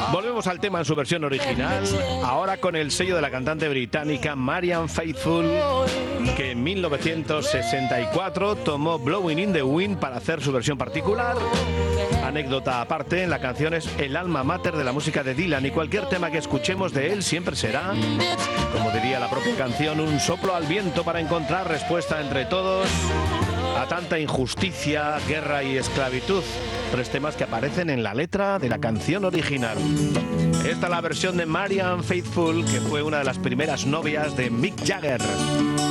Volvemos al tema en su versión original, ahora con el sello de la cantante británica Marianne Faithfull, que en 1964 tomó Blowing in the Wind para hacer su versión particular. Anécdota aparte, la canción es el alma mater de la música de Dylan y cualquier tema que escuchemos de él siempre será, como diría la propia canción, un soplo al viento para encontrar respuesta entre todos a tanta injusticia, guerra y esclavitud. Tres temas que aparecen en la letra de la canción original. Esta es la versión de Marianne Faithfull, que fue una de las primeras novias de Mick Jagger.